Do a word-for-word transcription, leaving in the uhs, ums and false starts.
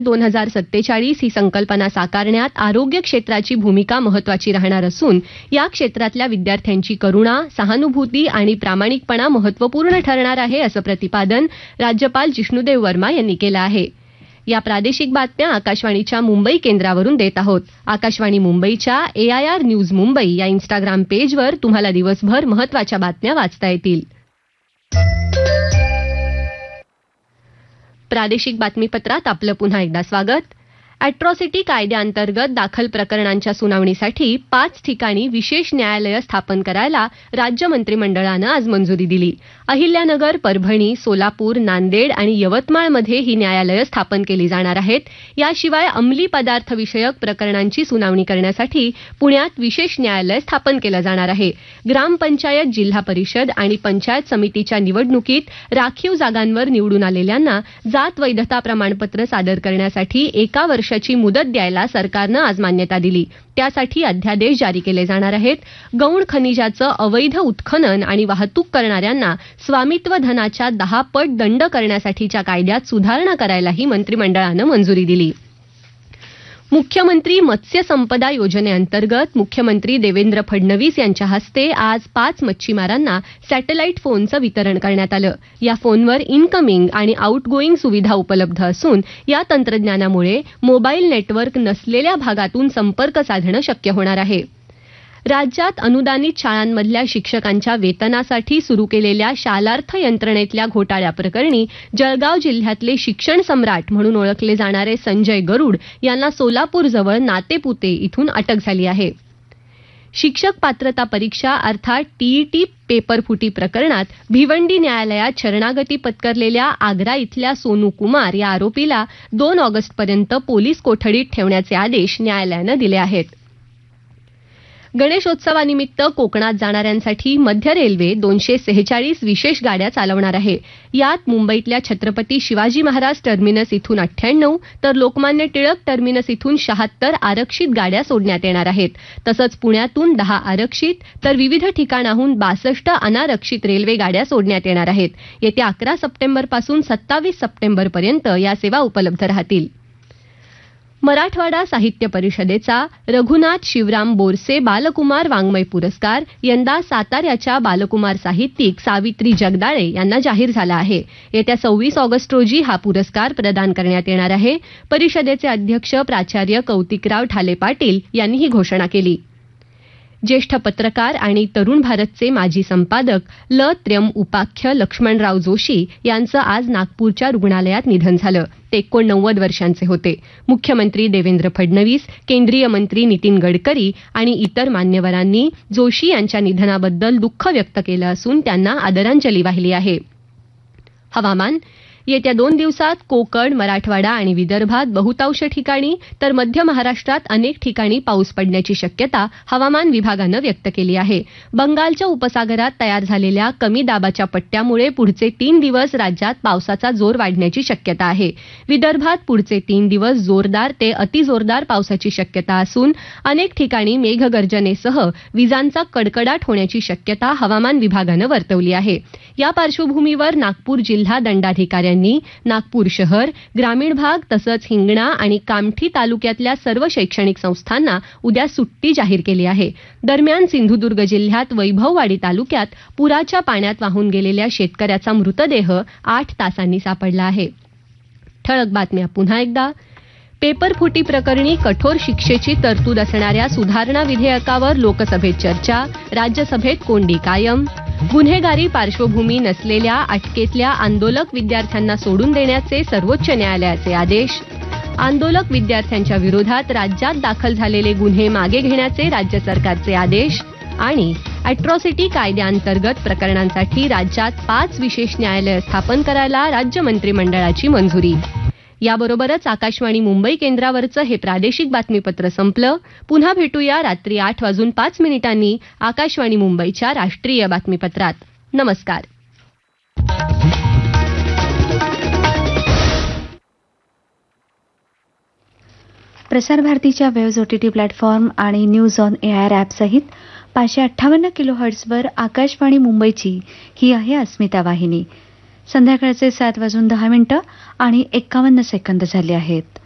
दोन हजार सत्तेचाळीस ही संकल्पना साकारण्यात आरोग्य क्षेत्राची भूमिका महत्त्वाची राहणार असून या क्षेत्रातल्या विद्यार्थ्यांची करुणा, सहानुभूती आणि प्रामाणिकपणा महत्त्वपूर्ण ठरणार आहे असं प्रतिपादन राज्यपाल जिष्णुदेव वर्मा यांनी केलं आहे. या प्रादेशिक बातम्या आकाशवाणीच्या मुंबई केंद्रावरून देत आहोत. आकाशवाणी मुंबईच्या ए आय आर न्यूज मुंबई या इन्स्टाग्राम पेजवर तुम्हाला दिवसभर महत्त्वाच्या बातम्या वाचता येतील. प्रादेशिक बातमीपत्रात आपलं पुन्हा एकदा स्वागत. अॅट्रॉसिटी कायद्याअंतर्गत दाखल प्रकरणांच्या सुनावणीसाठी पाच ठिकाणी विशेष न्यायालयं स्थापन करायला राज्य मंत्रिमंडळानं आज मंजुरी दिली. अहिल्यानगर, परभणी, सोलापूर, नांदेड आणि यवतमाळमध्ये ही न्यायालयं स्थापन केली जाणार आहेत. याशिवाय अंमली पदार्थ विषयक प्रकरणांची सुनावणी करण्यासाठी पुण्यात विशेष न्यायालय स्थापन केलं जाणार आहे. ग्रामपंचायत, जिल्हा परिषद आणि पंचायत समितीच्या निवडणुकीत राखीव जागांवर निवडून आलेल्यांना जात वैधता प्रमाणपत्र सादर करण्यासाठी एका वर्ष ची मुदत द्यायला सरकारनं आज मान्यता दिली. त्यासाठी अध्यादेश जारी केले जाणार आहेत. गौण खनिजाचं अवैध उत्खनन आणि वाहतूक करणाऱ्यांना स्वामित्व धनाच्या दहा पट दंड करण्यासाठीच्या कायद्यात सुधारणा करायलाही मंत्रिमंडळानं मंजुरी दिली. मुख्यमंत्री मत्स्य संपदा योजनेअंतर्गत मुख्यमंत्री देवेंद्र फडणवीस यांच्या हस्ते आज पाच मच्छीमारांना सॅटेलाईट फोनचं वितरण करण्यात आलं. या फोनवर इनकमिंग आणि आउटगोईंग सुविधा उपलब्ध असून या तंत्रज्ञानामुळे मोबाईल नेटवर्क नसलेल्या भागातून संपर्क साधणं शक्य होणार आहे. राज्यात अनुदानित शाळांमधल्या शिक्षकांच्या वेतनासाठी सुरू केलेल्या शालार्थ यंत्रणेतल्या घोटाळ्याप्रकरणी जळगाव जिल्ह्यातले शिक्षण सम्राट म्हणून ओळखले जाणारे संजय गरुड यांना सोलापूरजवळ नातेपुते इथून अटक झाली आहे. शिक्षक पात्रता परीक्षा अर्थात टीईटी पेपरफुटी प्रकरणात भिवंडी न्यायालयात शरणागती पत्करलेल्या आग्रा इथल्या सोनू कुमार या आरोपीला दोन ऑगस्टपर्यंत पोलीस कोठडीत ठेवण्याचे आदेश न्यायालयानं दिले आहेत. गणेशोत्सवानिमित्त कोकणात जाणाऱ्यांसाठी मध्य रेल्वे दोनशे सेहेचाळीस विशेष गाड्या चालवणार आहे. यात मुंबईतल्या छत्रपती शिवाजी महाराज टर्मिनस इथून अठ्ठ्याण्णव तर लोकमान्य टिळक टर्मिनस इथून शहात्तर आरक्षित गाड्या सोडण्यात येणार आहेत. तसंच पुण्यातून दहा आरक्षित तर विविध ठिकाणाहून बासष्ट अनारक्षित रेल्वे गाड्या सोडण्यात येणार आहेत. येत्या अकरा सप्टेंबरपासून सत्तावीस सप्टेंबरपर्यंत या सेवा उपलब्ध राहतील. मराठवाडा साहित्य परिषदेचा रघुनाथ शिवराम बोरसे बालकुमार वाङ्मय पुरस्कार यंदा साताऱ्याच्या बालकुमार साहित्यिक सावित्री जगदाळे यांना जाहीर झाला आहे. येत्या सव्वीस ऑगस्ट रोजी हा पुरस्कार प्रदान करण्यात येणार आहे. परिषदेचे अध्यक्ष प्राचार्य कौतिकराव ठाले पाटील यांनी ही घोषणा केली. ज्येष्ठ पत्रकार आणि तरुण भारतचे माजी संपादक ल त्र्यम उपाख्य लक्ष्मणराव जोशी यांचं आज नागपूरच्या रुग्णालयात निधन झालं. ते एकोणनव्वद वर्षांचे होते. मुख्यमंत्री देवेंद्र फडणवीस, केंद्रीय मंत्री नितीन गडकरी आणि इतर मान्यवरांनी जोशी यांच्या निधनाबद्दल दुःख व्यक्त केलं असून त्यांना आदरांजली वाहिली आहे. हवामान. येत्या दोन दिवसात कोकण, मराठवाडा आणि विदर्भात बहुतांश ठिकाणी तर मध्य महाराष्ट्रात अनेक ठिकाणी पाऊस पडण्याची शक्यता हवामान विभागानं व्यक्त केली आहे. बंगालच्या उपसागरात तयार झालेल्या कमी दाबाच्या पट्ट्यामुळे पुढचे तीन दिवस राज्यात पावसाचा जोर वाढण्याची शक्यता आहे. विदर्भात पुढचे तीन दिवस जोरदार ते अतिजोरदार पावसाची शक्यता असून अनेक ठिकाणी मेघगर्जनेसह विजांचा कडकडाट होण्याची शक्यता हवामान विभागानं वर्तवली आहे. या पार्श्वभूमीवर नागपूर जिल्हा दंडाधिकाऱ्यांनी नागपूर शहर, ग्रामीण भाग तसंच हिंगणा आणि कामठी तालुक्यातल्या सर्व शैक्षणिक संस्थांना उद्या सुट्टी जाहीर केली आहे. दरम्यान सिंधुदुर्ग जिल्ह्यात वैभववाडी तालुक्यात पुराच्या पाण्यात वाहून गेलेल्या शेतकऱ्याचा मृतदेह आठ तासांनी सापडला आहे. ठळक बातम्या पुन्हा एकदा. पेपरफुटी प्रकरणी कठोर शिक्षेची तरतूद असणाऱ्या सुधारणा विधेयकावर लोकसभेत चर्चा, राज्यसभेत कोंडी कायम. गुन्हेगारी पार्श्वभूमी नसलेल्या अटकेतल्या आंदोलक विद्यार्थ्यांना सोडून देण्याचे सर्वोच्च न्यायालयाचे आदेश. आंदोलक विद्यार्थ्यांच्या विरोधात राज्यात दाखल झालेले गुन्हे मागे घेण्याचे राज्य सरकारचे आदेश. आणि अॅट्रॉसिटी कायद्याअंतर्गत प्रकरणांसाठी राज्यात पाच विशेष न्यायालय स्थापन करायला राज्य मंत्रिमंडळाची मंजुरी. याबरोबरच आकाशवाणी मुंबई केंद्रावरचं हे प्रादेशिक बातमीपत्र संपलं. पुन्हा भेटूया रात्री आठ वाजून पाच मिनिटांनी आकाशवाणी मुंबईच्या राष्ट्रीय बातमीपत्रात. नमस्कार. प्रसार भारतीच्या वेव्ज ओटीटी प्लॅटफॉर्म आणि न्यूज ऑन एआर ॲप सहित पाचशे अठ्ठावन्न किलो हर्ट्झवर आकाशवाणी मुंबईची ही आहे अस्मिता वाहिनी. संध्याकाळचे सात वाजून दहा मिनिटं आणि एक्कावन्न सेकंद झाले आहेत.